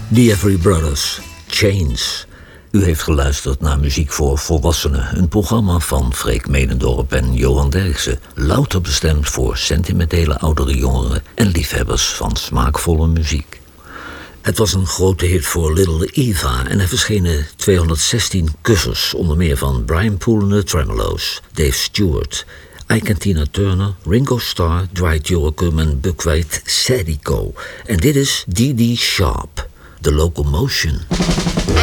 The Every Brothers, Chains. U heeft geluisterd naar Muziek voor Volwassenen, een programma van Freek Menendorp en Johan Derksen, louter bestemd voor sentimentele oudere jongeren en liefhebbers van smaakvolle muziek. Het was een grote hit voor Little Eva en er verschenen 216 covers, onder meer van Brian Poole and the Tremolos, Dave Stewart, Ike and Tina Turner, Ringo Starr, Dwight Yoakam en Buckwheat Sadiko. En dit is Dee Dee Sharp, The Locomotion.